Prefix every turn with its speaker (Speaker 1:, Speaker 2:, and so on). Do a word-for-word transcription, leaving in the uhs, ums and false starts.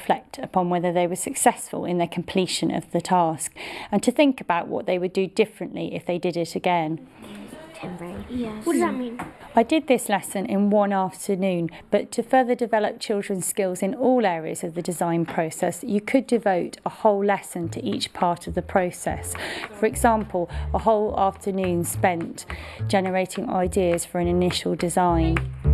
Speaker 1: reflect upon whether they were successful in their completion of the task and to think about what they would do differently if they did it again.
Speaker 2: Yes. What does that mean?
Speaker 1: I did this lesson in one afternoon, but to further develop children's skills in all areas of the design process, you could devote a whole lesson to each part of the process. For example, a whole afternoon spent generating ideas for an initial design.